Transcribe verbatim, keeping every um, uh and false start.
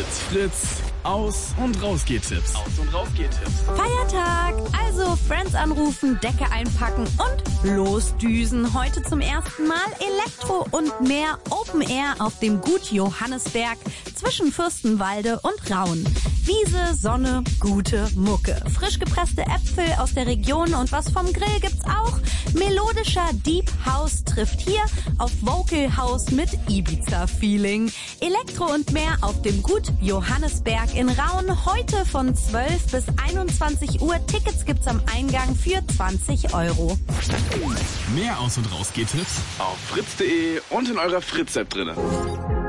Fritz, Aus- und Rausgehtipps. Aus- und Rausgehtipps. Feiertag, also Friends anrufen, Decke einpacken und losdüsen. Heute zum ersten Mal Elektro und mehr Open Air auf dem Gut Johannisberg zwischen Fürstenwalde und Rauen. Wiese, Sonne, gute Mucke. Frisch gepresste Äpfel aus der Region und was vom Grill gibt's auch. Melodischer Deep House trifft hier auf Vocal House mit Ibiza-Feeling. Elektro und mehr auf dem Gut Johannisberg in Rauen. Heute von zwölf bis einundzwanzig Uhr. Tickets gibt's am Eingang für zwanzig Euro. Mehr Aus- und Rausgehtipps auf fritz punkt de und in eurer Fritz-App drinne.